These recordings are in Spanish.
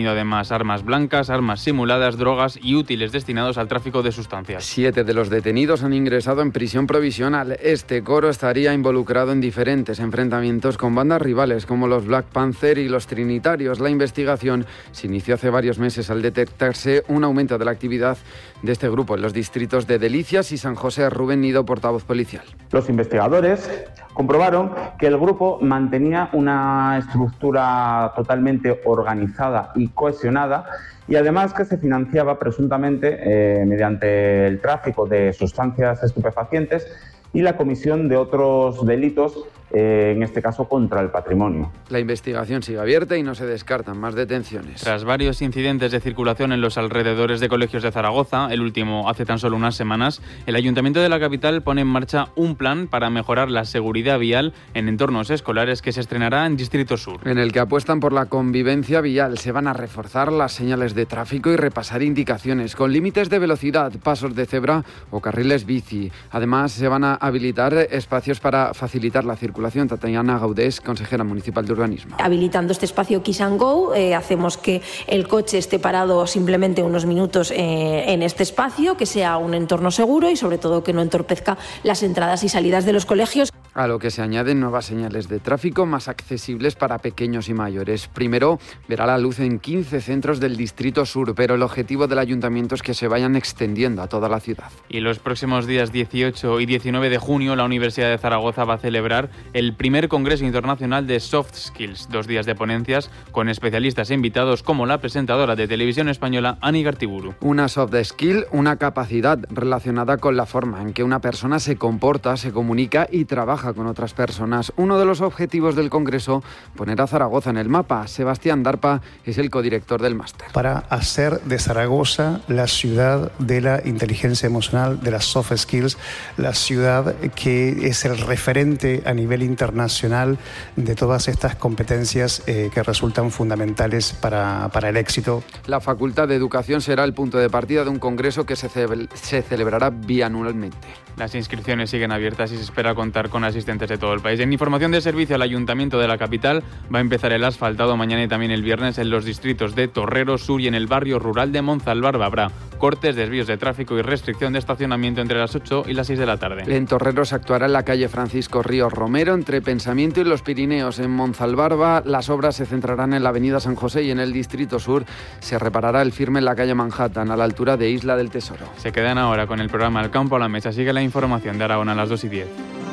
detenido además armas blancas, armas simuladas, drogas y útiles destinados al tráfico de sustancias. 7 de los detenidos han ingresado en prisión provisional. Este coro estaría involucrado en diferentes enfrentamientos con bandas rivales como los Black Panther y los Trinitarios. La investigación se inició hace varios meses al detectarse un aumento de la actividad de este grupo en los distritos de Delicias y San José. Rubén Nido, portavoz policial. Los investigadores comprobaron que el grupo mantenía una estructura totalmente organizada y cohesionada y además que se financiaba presuntamente mediante el tráfico de sustancias estupefacientes y la comisión de otros delitos, en este caso contra el patrimonio. La investigación sigue abierta y no se descartan más detenciones. Tras varios incidentes de circulación en los alrededores de colegios de Zaragoza, el último hace tan solo unas semanas, el Ayuntamiento de la capital pone en marcha un plan para mejorar la seguridad vial en entornos escolares que se estrenará en Distrito Sur. En el que apuestan por la convivencia vial. Se van a reforzar las señales de tráfico y repasar indicaciones con límites de velocidad, pasos de cebra o carriles bici. Además, se van a habilitar espacios para facilitar la circulación. Tatiana Gaudés, consejera municipal de urbanismo. Habilitando este espacio Kiss and Go, hacemos que el coche esté parado simplemente unos minutos en este espacio, que sea un entorno seguro y sobre todo que no entorpezca las entradas y salidas de los colegios. A lo que se añaden nuevas señales de tráfico más accesibles para pequeños y mayores. Primero, verá la luz en 15 centros del Distrito Sur, pero el objetivo del Ayuntamiento es que se vayan extendiendo a toda la ciudad. Y los próximos días 18 y 19 de junio, la Universidad de Zaragoza va a celebrar el primer Congreso Internacional de Soft Skills, 2 días de ponencias con especialistas e invitados como la presentadora de Televisión Española, Ani Gartiburu. Una soft skill, una capacidad relacionada con la forma en que una persona se comporta, se comunica y trabaja con otras personas. Uno de los objetivos del Congreso, poner a Zaragoza en el mapa. Sebastián Darpa es el codirector del máster. Para hacer de Zaragoza la ciudad de la inteligencia emocional, de las soft skills, la ciudad que es el referente a nivel internacional de todas estas competencias que resultan fundamentales para el éxito. La Facultad de Educación será el punto de partida de un congreso que se celebrará bianualmente. Las inscripciones siguen abiertas y se espera contar con asistentes de todo el país. En información de servicio al Ayuntamiento de la capital, va a empezar el asfaltado mañana y también el viernes en los distritos de Torrero Sur y en el barrio rural de Monzalbarba. Habrá cortes, desvíos de tráfico y restricción de estacionamiento entre las 8 y las 6 de la tarde. En Torrero se actuará en la calle Francisco Ríos Romero, entre Pensamiento y los Pirineos. En Monzalbarba las obras se centrarán en la avenida San José y en el Distrito Sur se reparará el firme en la calle Manhattan, a la altura de Isla del Tesoro. Se quedan ahora con el programa El Campo a la Mesa. Sigue la información de Aragón a las 2:10.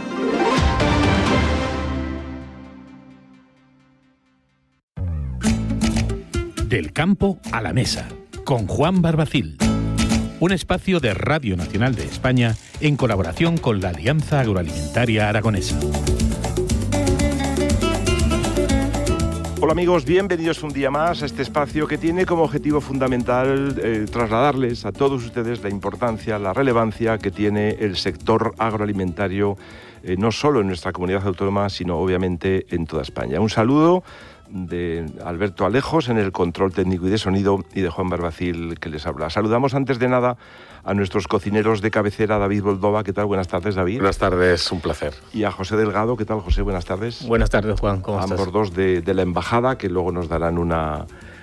Del campo a la mesa, con Juan Barbacil. Un espacio de Radio Nacional de España en colaboración con la Alianza Agroalimentaria Aragonesa. Hola amigos, bienvenidos un día más a este espacio que tiene como objetivo fundamental trasladarles a todos ustedes la importancia, la relevancia que tiene el sector agroalimentario, no solo en nuestra comunidad autónoma, sino obviamente en toda España. Un saludo de Alberto Alejos en el control técnico y de sonido y de Juan Barbacil que les habla. Saludamos antes de nada a nuestros cocineros de cabecera, David Boldova. ¿Qué tal? Buenas tardes, David. Buenas tardes, un placer. Y a José Delgado. ¿Qué tal, José? Buenas tardes. Buenas tardes, Juan. ¿Cómo estás? Ambos dos de la embajada, que luego nos darán una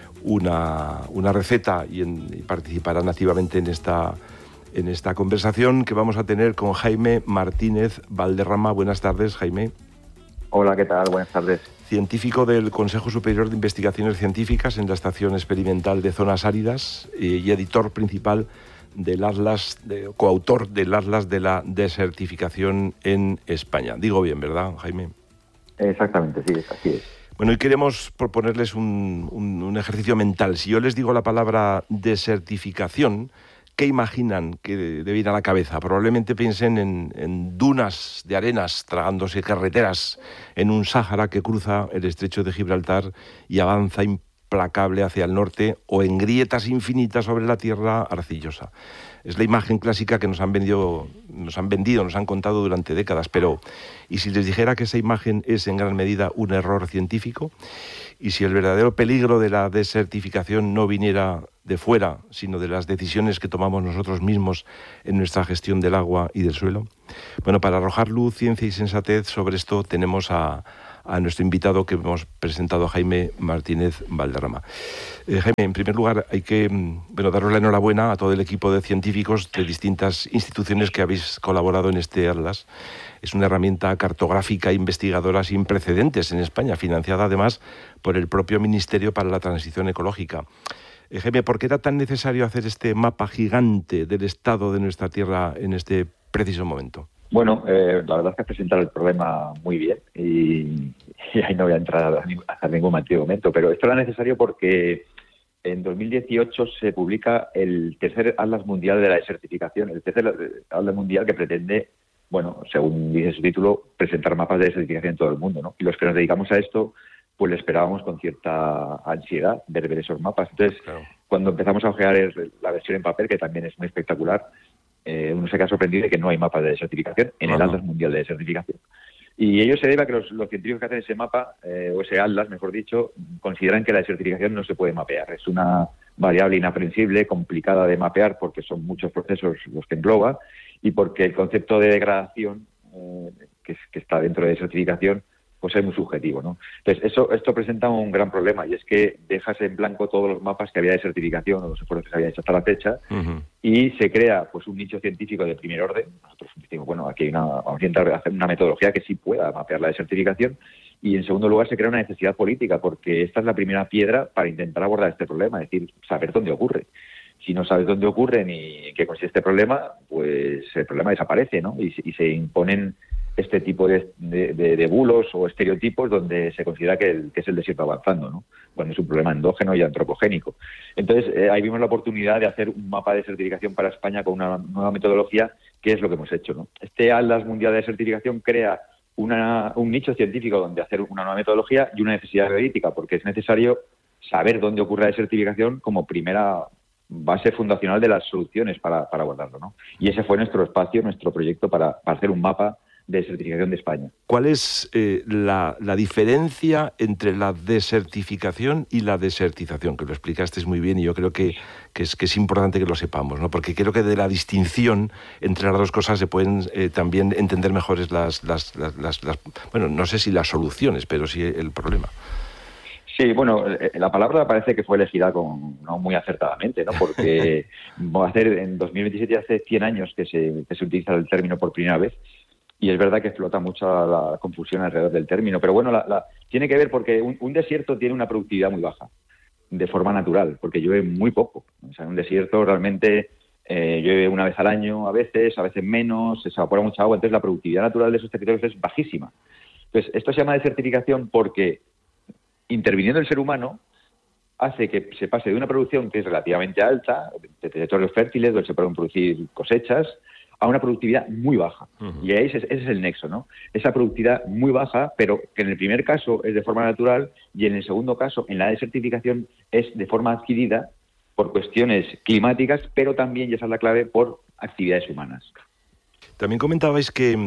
receta y participarán activamente en esta conversación que vamos a tener con Jaime Martínez Valderrama. Buenas tardes, Jaime. Hola, ¿qué tal? Buenas tardes. Científico del Consejo Superior de Investigaciones Científicas en la Estación Experimental de Zonas Áridas y editor principal del Atlas, coautor del Atlas de la Desertificación en España. Digo bien, ¿verdad, Jaime? Exactamente, sí, así es. Bueno, hoy queremos proponerles un ejercicio mental. Si yo les digo la palabra desertificación, ¿qué imaginan que debe ir a la cabeza? Probablemente piensen en dunas de arenas tragándose carreteras en un Sáhara que cruza el estrecho de Gibraltar y avanza implacable hacia el norte, o en grietas infinitas sobre la tierra arcillosa. Es la imagen clásica que nos han contado durante décadas, pero ¿y si les dijera que esa imagen es en gran medida un error científico? ¿Y si el verdadero peligro de la desertificación no viniera de fuera, sino de las decisiones que tomamos nosotros mismos en nuestra gestión del agua y del suelo? Bueno, para arrojar luz, ciencia y sensatez sobre esto tenemos a a nuestro invitado que hemos presentado, Jaime Martínez Valderrama. Jaime, en primer lugar hay que daros la enhorabuena a todo el equipo de científicos de distintas instituciones que habéis colaborado en este Atlas. Es una herramienta cartográfica e investigadora sin precedentes en España, financiada además por el propio Ministerio para la Transición Ecológica. Jaime, ¿por qué era tan necesario hacer este mapa gigante del estado de nuestra Tierra en este preciso momento? Bueno, la verdad es que has presentado el problema muy bien y ahí no voy a entrar a ningún momento, pero esto era necesario porque en 2018 se publica el tercer Atlas Mundial de la Desertificación, el tercer Atlas Mundial que pretende, bueno, según dice su título, presentar mapas de desertificación en todo el mundo, ¿no? Y los que nos dedicamos a esto, pues le esperábamos con cierta ansiedad ver esos mapas. Entonces, claro, cuando empezamos a ojear la versión en papel, que también es muy espectacular, uno se queda sorprendido de que no hay mapas de desertificación en el Atlas Mundial de Desertificación. Y ello se debe a que los científicos que hacen ese mapa, o ese atlas, mejor dicho, consideran que la desertificación no se puede mapear. Es una variable inaprensible, complicada de mapear, porque son muchos procesos los que engloba, y porque el concepto de degradación, que está dentro de desertificación, pues es muy subjetivo, ¿no? Entonces, esto presenta un gran problema, y es que dejas en blanco todos los mapas que había de certificación o los esfuerzos que se habían hecho hasta la fecha, y se crea pues un nicho científico de primer orden. Nosotros decimos, bueno, aquí vamos a intentar hacer una metodología que sí pueda mapear la desertificación, y en segundo lugar se crea una necesidad política, porque esta es la primera piedra para intentar abordar este problema, es decir, saber dónde ocurre. Si no sabes dónde ocurre ni en qué consiste este problema, pues el problema desaparece, ¿no? Y se imponen este tipo de bulos o estereotipos donde se considera que es el desierto avanzando, ¿no? Cuando es un problema endógeno y antropogénico. Entonces, ahí vimos la oportunidad de hacer un mapa de desertificación para España con una nueva metodología, que es lo que hemos hecho, ¿no? Este Atlas Mundial de Desertificación crea un nicho científico donde hacer una nueva metodología y una necesidad geolítica, porque es necesario saber dónde ocurre la desertificación como primera base fundacional de las soluciones para abordarlo, ¿no? Y ese fue nuestro espacio, nuestro proyecto para hacer un mapa de desertificación de España. ¿Cuál es la diferencia entre la desertificación y la desertización? Que lo explicaste muy bien y yo creo que es importante que lo sepamos, ¿no? Porque creo que de la distinción entre las dos cosas se pueden también entender mejores bueno, no sé si las soluciones, pero sí el problema. Sí, bueno, la palabra parece que fue elegida no muy acertadamente, ¿no? Porque en 2027 hace 100 años que se utiliza el término por primera vez. Y es verdad que explota mucho la confusión alrededor del término. Pero bueno, tiene que ver porque un desierto tiene una productividad muy baja, de forma natural, porque llueve muy poco. O sea, en un desierto realmente llueve una vez al año, a veces menos, se evapora mucha agua. Entonces la productividad natural de esos territorios es bajísima. Entonces esto se llama desertificación porque interviniendo el ser humano hace que se pase de una producción que es relativamente alta, de territorios fértiles, donde se pueden producir cosechas, a una productividad muy baja. Y ahí ese es el nexo, ¿no? Esa productividad muy baja, pero que en el primer caso es de forma natural y en el segundo caso, en la desertificación, es de forma adquirida por cuestiones climáticas, pero también, y esa es la clave, por actividades humanas. También comentabais que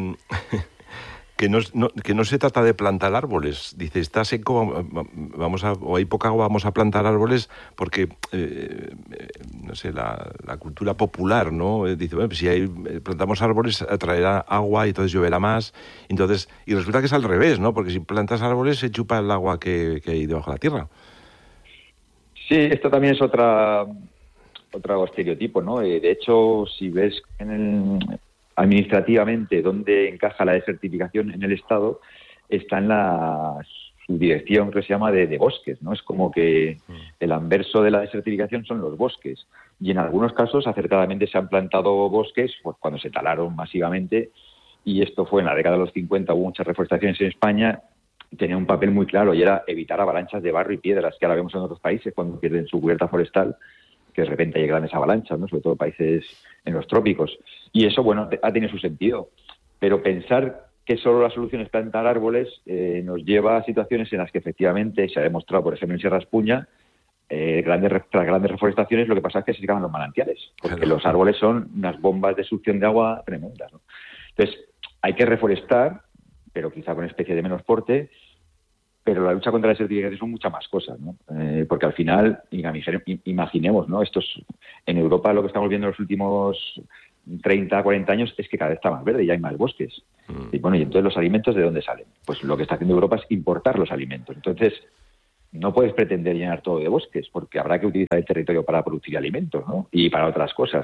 no se trata de plantar árboles. Dice, está seco, o hay poca agua, vamos a plantar árboles porque, no sé, la cultura popular, ¿no? Dice, bueno, pues si plantamos árboles atraerá agua y entonces lloverá más. Y resulta que es al revés, ¿no? Porque si plantas árboles se chupa el agua que hay debajo de la tierra. Sí, esto también es otro estereotipo, ¿no? De hecho, si ves administrativamente dónde encaja la desertificación en el Estado, está en la subdirección que se llama de bosques, ¿no? Es como que el anverso de la desertificación son los bosques. Y en algunos casos, acertadamente, se han plantado bosques pues, cuando se talaron masivamente, y esto fue en la década de los 50, hubo muchas reforestaciones en España, tenía un papel muy claro, y era evitar avalanchas de barro y piedras, que ahora vemos en otros países cuando pierden su cubierta forestal, que de repente hay grandes avalanchas, ¿no? Sobre todo países en los trópicos. Y eso, bueno, ha tenido su sentido. Pero pensar que solo la solución es plantar árboles nos lleva a situaciones en las que efectivamente se ha demostrado, por ejemplo, en Sierra Espuña, tras grandes reforestaciones, lo que pasa es que se secaban los manantiales, porque los árboles son unas bombas de succión de agua tremendas, ¿no? Entonces, hay que reforestar, pero quizá con especie de menos porte, pero la lucha contra la desertificación son muchas más cosas, ¿no? Porque al final, imaginemos, ¿no? En Europa lo que estamos viendo en los últimos 30, 40 años es que cada vez está más verde y hay más bosques. Y bueno, y entonces los alimentos, ¿de dónde salen? Pues lo que está haciendo Europa es importar los alimentos. Entonces, no puedes pretender llenar todo de bosques, porque habrá que utilizar el territorio para producir alimentos, ¿no? Y para otras cosas.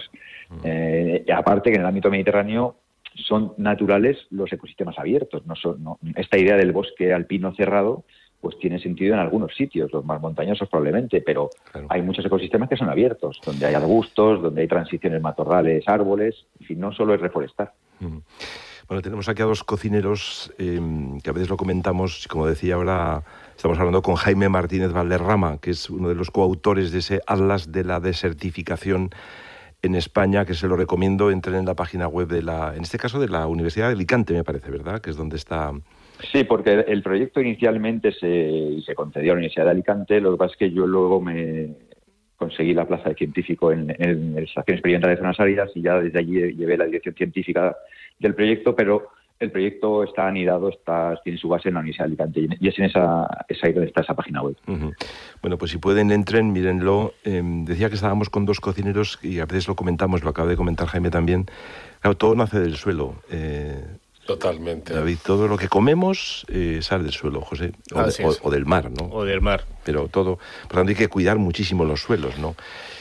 Aparte que en el ámbito mediterráneo son naturales los ecosistemas abiertos. Esta idea del bosque alpino cerrado pues tiene sentido en algunos sitios, los más montañosos probablemente, pero hay muchos ecosistemas que son abiertos, donde hay arbustos, donde hay transiciones matorrales, árboles, en fin, no solo es reforestar. Bueno, tenemos aquí a dos cocineros que a veces lo comentamos, como decía ahora, estamos hablando con Jaime Martínez Valderrama, que es uno de los coautores de ese Atlas de la Desertificación en España, que se lo recomiendo, entren en la página web en este caso de la Universidad de Alicante, me parece, ¿verdad? Que es donde está... Sí, porque el proyecto inicialmente se concedió a la Universidad de Alicante, lo que pasa es que yo luego me conseguí la plaza de científico en la Estación Experimental de Zonas Áridas y ya desde allí llevé la dirección científica del proyecto, pero el proyecto está anidado, tiene su base en la Universidad de Alicante y es en esa ahí donde está esa página web. Bueno, pues si pueden, entren, mírenlo. Decía que estábamos con dos cocineros y a veces lo comentamos, lo acaba de comentar Jaime también. Claro, todo nace del suelo. Totalmente. David, todo lo que comemos sale del suelo, José, o del mar, ¿no? O del mar. Pero todo, por tanto hay que cuidar muchísimo los suelos, ¿no?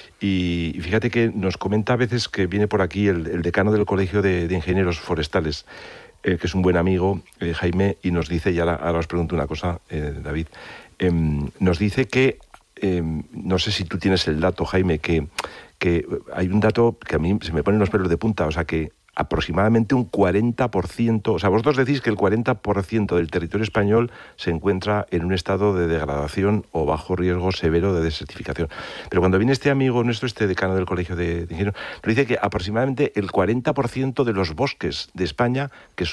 Y fíjate que nos comenta a veces que viene por aquí el decano del Colegio de Ingenieros Forestales, que es un buen amigo, Jaime, y nos dice, y ahora os pregunto una cosa, David, nos dice que, no sé si tú tienes el dato, Jaime, que hay un dato que a mí se me ponen los pelos de punta, o sea que aproximadamente un 40%, o sea, vosotros decís que el 40% del territorio español se encuentra en un estado de degradación o bajo riesgo severo de desertificación. Pero cuando viene este amigo nuestro, este decano del Colegio de Ingenieros, nos dice que aproximadamente el 40% de los bosques de España que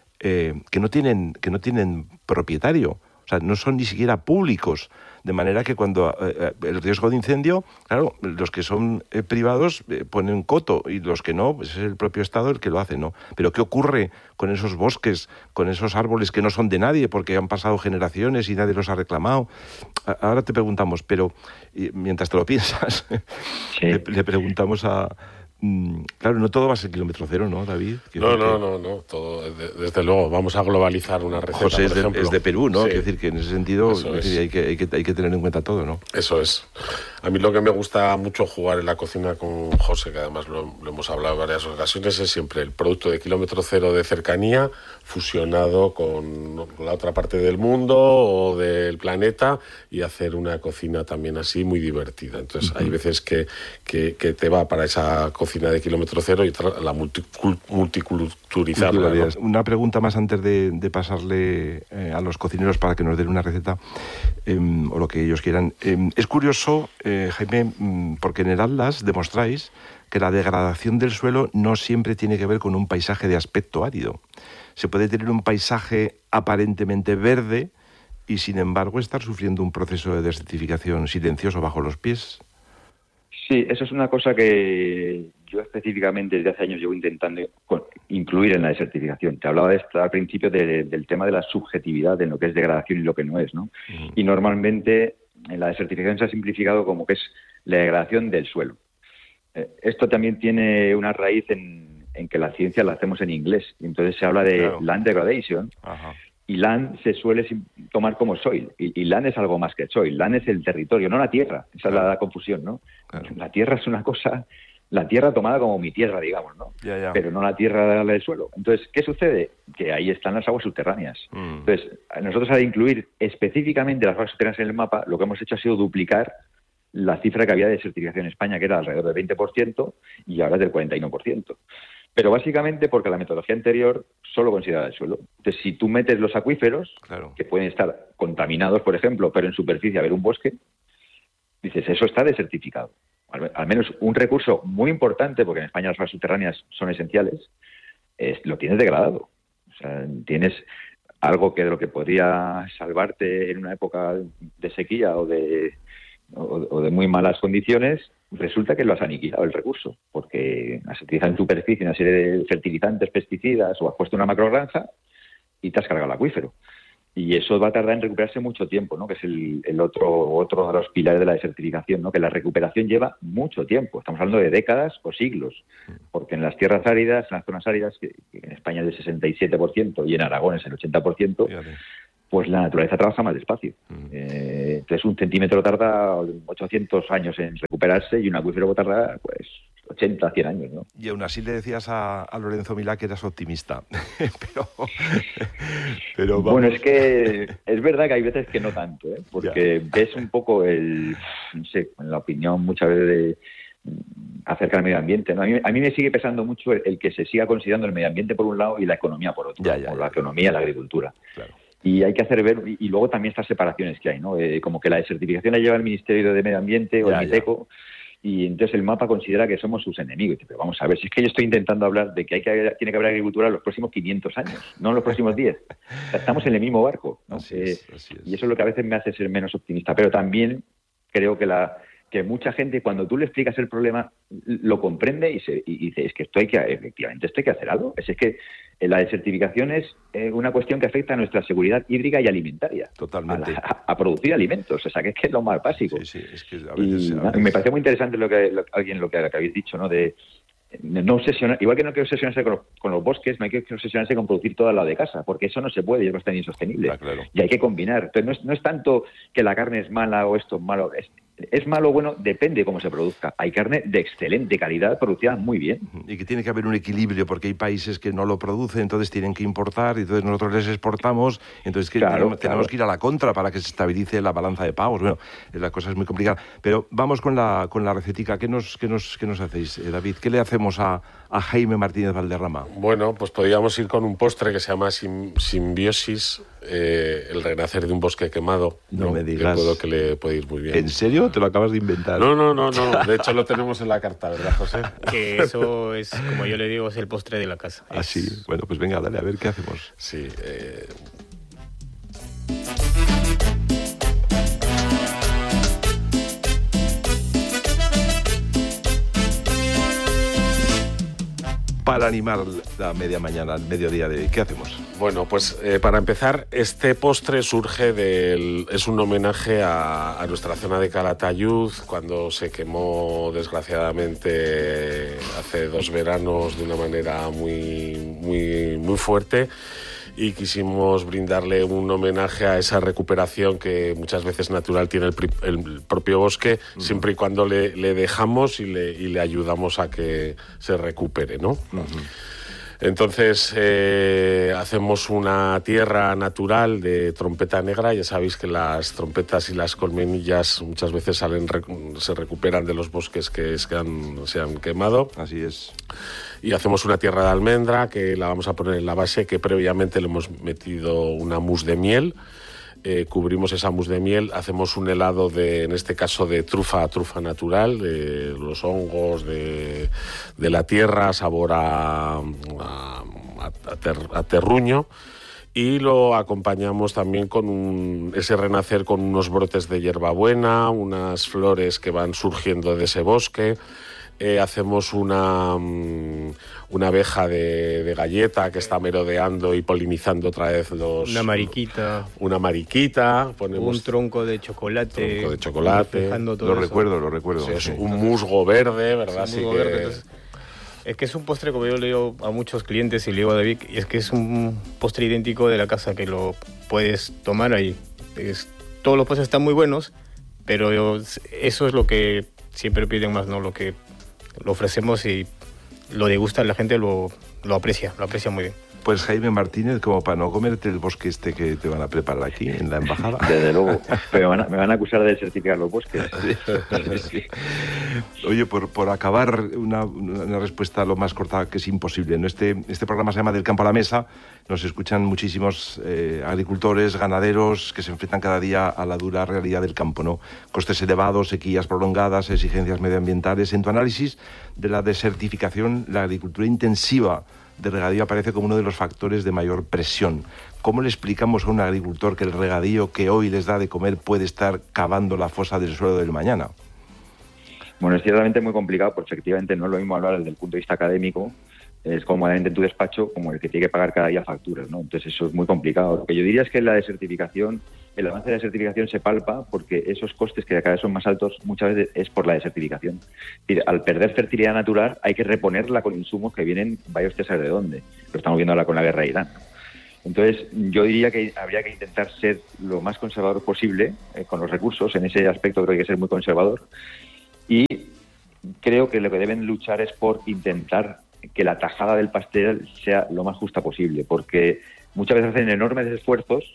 no tienen propietario, o sea, no son ni siquiera públicos. De manera que cuando el riesgo de incendio, claro, los que son privados ponen coto y los que no, pues es el propio Estado el que lo hace, ¿no? Pero ¿qué ocurre con esos bosques, con esos árboles que no son de nadie porque han pasado generaciones y nadie los ha reclamado? Ahora te preguntamos, pero mientras te lo piensas, sí. le preguntamos a... Claro, no todo va a ser kilómetro cero, ¿no, David? No, todo, desde luego, vamos a globalizar una receta, José por ejemplo. Es de Perú, ¿no? Sí. Quiero decir que en ese sentido hay que tener en cuenta todo, ¿no? Eso es. A mí lo que me gusta mucho jugar en la cocina con José, que además lo hemos hablado en varias ocasiones, es siempre el producto de kilómetro cero de cercanía fusionado con la otra parte del mundo o del planeta y hacer una cocina también así muy divertida. Entonces hay veces que te va para esa cocina de kilómetro cero y la multiculturalizar. ¿No? Una pregunta más antes de pasarle a los cocineros para que nos den una receta o lo que ellos quieran. Es curioso, Jaime, porque en el Atlas demostráis que la degradación del suelo no siempre tiene que ver con un paisaje de aspecto árido. Se puede tener un paisaje aparentemente verde y, sin embargo, estar sufriendo un proceso de desertificación silencioso bajo los pies. Sí, eso es una cosa que yo específicamente desde hace años llevo intentando incluir en la desertificación. Te hablaba al principio del tema de la subjetividad en lo que es degradación y lo que no es, ¿no? Y normalmente en la desertificación se ha simplificado como que es la degradación del suelo. Esto también tiene una raíz en que la ciencia la hacemos en inglés. Entonces se habla de land degradation. Ajá. Y land se suele tomar como soil. Y land es algo más que soil. Land es el territorio, no la tierra. Esa es la confusión, ¿no? Claro. La tierra es una cosa, la tierra tomada como mi tierra, digamos, ¿no? Ya. Pero no la tierra del suelo. Entonces, ¿qué sucede? Que ahí están las aguas subterráneas. Entonces, nosotros al incluir específicamente las aguas subterráneas en el mapa, lo que hemos hecho ha sido duplicar la cifra que había de desertificación en España, que era alrededor del 20%, y ahora es del 41%. Pero básicamente porque la metodología anterior solo consideraba el suelo. Entonces, si tú metes los acuíferos, que pueden estar contaminados, por ejemplo, pero en superficie haber un bosque, dices, eso está desertificado. Al menos un recurso muy importante, porque en España las aguas subterráneas son esenciales, lo tienes degradado. O sea, tienes algo que de lo que podría salvarte en una época de sequía o de muy malas condiciones, resulta que lo has aniquilado el recurso, porque has utilizado en superficie una serie de fertilizantes, pesticidas, o has puesto una macrogranja y te has cargado el acuífero. Y eso va a tardar en recuperarse mucho tiempo, ¿no? Que es el otro de los pilares de la desertificación, ¿no? Que la recuperación lleva mucho tiempo. Estamos hablando de décadas o siglos. Porque en las tierras áridas, en las zonas áridas, que en España es del 67% y en Aragón es el 80%, pues la naturaleza trabaja más despacio. Entonces un centímetro tarda 800 años en recuperarse y un acuífero tarda, pues, 80, 100 años, ¿no? Y aún así le decías a Lorenzo Milá que eras optimista. pero vamos. Bueno, es que es verdad que hay veces que no tanto, ¿eh? Porque ves un poco no sé, en la opinión muchas veces acerca del medio ambiente, ¿no? A mí me sigue pesando mucho el que se siga considerando el medio ambiente por un lado y la economía por otro, o la economía y la agricultura. Claro. Y hay que hacer ver, y luego también estas separaciones que hay, ¿no? Como que la desertificación la lleva el Ministerio de Medio Ambiente o el MITECO, y entonces el mapa considera que somos sus enemigos. Pero vamos a ver, si es que yo estoy intentando hablar de que tiene que haber agricultura en los próximos 500 años, no en los próximos 10. O sea, estamos en el mismo barco, ¿no? Así es. Y eso es lo que a veces me hace ser menos optimista. Pero también creo que mucha gente, cuando tú le explicas el problema, lo comprende y dice, es que efectivamente esto hay que hacer algo. Es que la desertificación es una cuestión que afecta a nuestra seguridad hídrica y alimentaria. Totalmente. A producir alimentos, o sea, que es lo más básico. Sí, es que a veces... Me pareció muy interesante lo que habéis dicho, ¿no? De no obsesionar, igual que no hay que obsesionarse con los bosques, no hay que obsesionarse con producir todo al lado de casa, porque eso no se puede y es bastante insostenible. Claro. Y hay que combinar. Entonces no es tanto que la carne es mala o esto es malo, es malo o bueno, depende de cómo se produzca. Hay carne de excelente calidad, producida muy bien. Y que tiene que haber un equilibrio, porque hay países que no lo producen, entonces tienen que importar, y entonces nosotros les exportamos, entonces tenemos que ir a la contra para que se estabilice la balanza de pagos. Bueno, la cosa es muy complicada. Pero vamos con la recetica. ¿Qué nos hacéis, David? ¿Qué le hacemos a Jaime Martínez Valderrama? Bueno, pues podríamos ir con un postre que se llama Simbiosis, el renacer de un bosque quemado. No me digas. Que le puede ir muy bien. ¿En serio? ¿Te lo acabas de inventar? No. De hecho, lo tenemos en la carta, ¿verdad, José? Que eso es, como yo le digo, es el postre de la casa. Ah, sí. Bueno, pues venga, dale, a ver qué hacemos. Sí. Para animar la media mañana, al mediodía, ¿qué hacemos? Bueno, pues para empezar, este postre surge es un homenaje a nuestra zona de Calatayud, cuando se quemó desgraciadamente hace 2 veranos de una manera muy fuerte, y quisimos brindarle un homenaje a esa recuperación que muchas veces natural tiene el propio bosque, siempre y cuando le dejamos y le ayudamos a que se recupere, ¿no? Entonces hacemos una tierra natural de trompeta negra. Ya sabéis que las trompetas y las colmenillas muchas veces se recuperan de los bosques que se han quemado. Así es. Y hacemos una tierra de almendra que la vamos a poner en la base, que previamente le hemos metido una mousse de miel. Cubrimos esa mousse de miel, hacemos un helado en este caso de trufa natural, de los hongos de la tierra, sabor a terruño, y lo acompañamos también con ese renacer con unos brotes de hierbabuena, unas flores que van surgiendo de ese bosque. Hacemos una abeja de galleta que está merodeando y polinizando otra vez Una mariquita. Ponemos un tronco de chocolate. Lo recuerdo. Sí, es un musgo verde, ¿verdad? Es un musgo verde, entonces, es que es un postre, como yo le digo a muchos clientes y le digo a David, y es que es un postre idéntico de la casa, que lo puedes tomar ahí. Todos los postres están muy buenos, pero eso es lo que siempre piden más, ¿no? Lo que lo ofrecemos y lo degusta, la gente lo aprecia muy bien. Pues Jaime Martínez, como para no comerte el bosque que te van a preparar aquí en la embajada. Desde luego, pero me van a acusar de certificar los bosques. Sí. Oye, por acabar, una respuesta lo más corta que es imposible, ¿no? Este programa se llama Del campo a la mesa. Nos escuchan muchísimos agricultores, ganaderos, que se enfrentan cada día a la dura realidad del campo, ¿no? Costes elevados, sequías prolongadas, exigencias medioambientales. En tu análisis de la desertificación, la agricultura intensiva de regadío aparece como uno de los factores de mayor presión. ¿Cómo le explicamos a un agricultor que el regadío que hoy les da de comer puede estar cavando la fosa del suelo del mañana? Bueno, es ciertamente muy complicado, porque efectivamente no es lo mismo hablar desde el punto de vista académico, es cómodamente en tu despacho como el que tiene que pagar cada día facturas, ¿no? Entonces eso es muy complicado. Lo que yo diría es que la desertificación, el avance de la desertificación se palpa porque esos costes que cada vez son más altos muchas veces es por la desertificación. Es decir, al perder fertilidad natural hay que reponerla con insumos que vienen, vaya usted a saber de dónde. Lo estamos viendo ahora con la guerra de Irán. Entonces yo diría que habría que intentar ser lo más conservador posible con los recursos. En ese aspecto creo que hay que ser muy conservador. Y creo que lo que deben luchar es por intentar que la tajada del pastel sea lo más justa posible, porque muchas veces hacen enormes esfuerzos,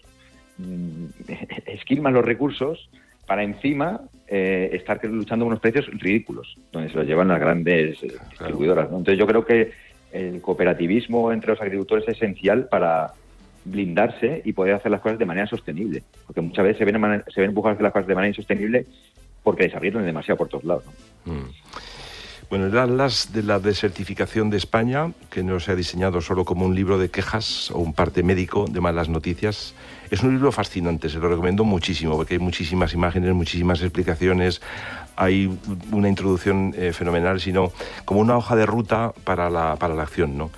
esquilman los recursos para encima estar luchando con unos precios ridículos, donde se los llevan las grandes distribuidoras, ¿no? Entonces yo creo que el cooperativismo entre los agricultores es esencial para blindarse y poder hacer las cosas de manera sostenible, porque muchas veces se ven empujados a hacer las cosas de manera insostenible porque les arriesgan demasiado por todos lados, ¿no? Bueno, el Atlas de la Desertificación de España, que no se ha diseñado solo como un libro de quejas o un parte médico de malas noticias, es un libro fascinante, se lo recomiendo muchísimo, porque hay muchísimas imágenes, muchísimas explicaciones, hay una introducción fenomenal, sino como una hoja de ruta para la acción, ¿no?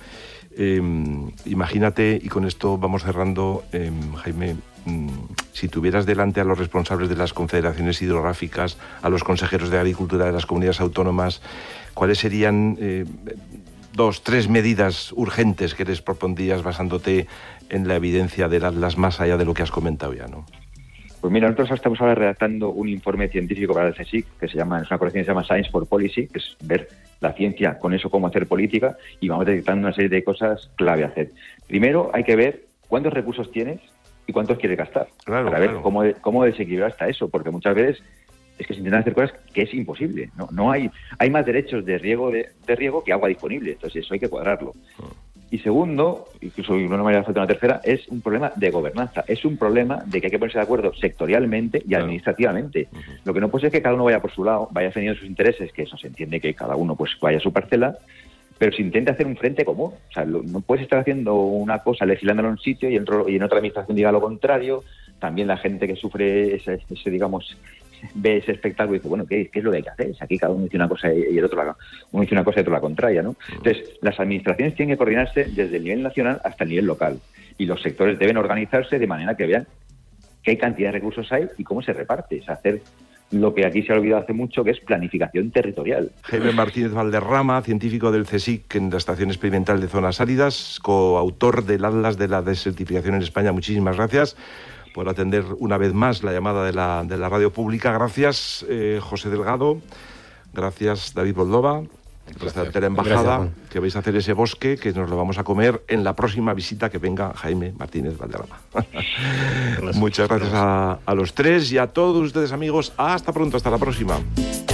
Imagínate, y con esto vamos cerrando, Jaime, si tuvieras delante a los responsables de las confederaciones hidrográficas, a los consejeros de agricultura de las comunidades autónomas, ¿cuáles serían 2, 3 medidas urgentes que les propondrías basándote en la evidencia del Atlas más allá de lo que has comentado ya, ¿no? Pues mira, nosotros estamos ahora redactando un informe científico para el CSIC, que es una colección que se llama Science for Policy, que es ver la ciencia con eso cómo hacer política, y vamos detectando una serie de cosas clave a hacer. Primero hay que ver cuántos recursos tienes y cuántos quieres gastar, para ver cómo desequilibrar hasta eso, porque muchas veces es que se intentan hacer cosas que es imposible. No hay más derechos de riego que agua disponible, entonces eso hay que cuadrarlo. Y segundo, incluso de una manera falta una tercera, es un problema de gobernanza, es un problema de que hay que ponerse de acuerdo sectorialmente y administrativamente. Lo que no puede ser es que cada uno vaya por su lado, vaya defendiendo sus intereses, que eso se entiende que cada uno pues vaya a su parcela, pero se intenta hacer un frente común. O sea, no puedes estar haciendo una cosa, legislándolo en un sitio y en otra administración diga lo contrario. También la gente que sufre ese digamos, ve ese espectáculo y dice, bueno, ¿qué es lo que hay que hacer? Aquí cada uno dice una cosa y el otro uno dice una cosa y otro la contraria, ¿no? Entonces, las administraciones tienen que coordinarse desde el nivel nacional hasta el nivel local, y los sectores deben organizarse de manera que vean qué cantidad de recursos hay y cómo se reparte. Es hacer lo que aquí se ha olvidado hace mucho, que es planificación territorial. Jaime Martínez Valderrama, científico del CSIC en la Estación Experimental de Zonas Áridas, coautor del Atlas de la Desertificación en España. Muchísimas gracias por atender una vez más la llamada de la radio pública. Gracias, José Delgado. Gracias, David Boldova. Gracias a la embajada, que vais a hacer ese bosque, que nos lo vamos a comer en la próxima visita que venga Jaime Martínez Valderrama. Muchas gracias a los tres y a todos ustedes, amigos. Hasta pronto, hasta la próxima.